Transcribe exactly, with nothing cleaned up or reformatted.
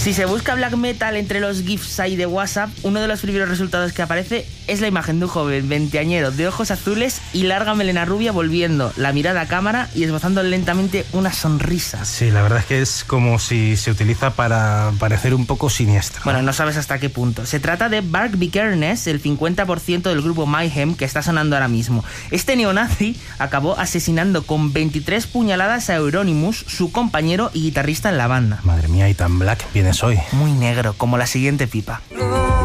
Si se busca black metal entre los GIFs ahí de WhatsApp, uno de los primeros resultados que aparece es la imagen de un joven veinteañero de ojos azules y larga melena rubia volviendo la mirada a cámara y esbozando lentamente una sonrisa. Sí, la verdad es que es como si se utiliza para parecer un poco siniestro. Bueno, no sabes hasta qué punto. Se trata de Bark Vikernes, el cincuenta por ciento del grupo Mayhem que está sonando ahora mismo. Este neonazi acabó asesinando con veintitrés puñaladas a Euronymous, su compañero y guitarrista en la banda. Madre mía, y tan black vienes hoy. Muy negro, como la siguiente pipa.